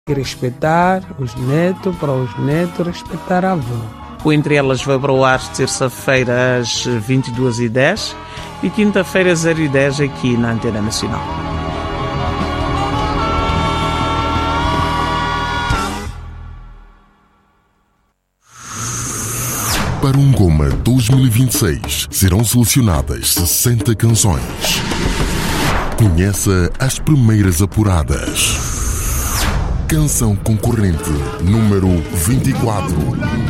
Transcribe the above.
que respeitar os netos, para os netos respeitar a avó. O Entre Elas vai para o ar terça-feira às 22h10 e quinta-feira às 0h10 aqui na Antena Nacional. Para um Goma 2026 serão selecionadas 60 canções. Conheça as primeiras apuradas. Canção concorrente número 24.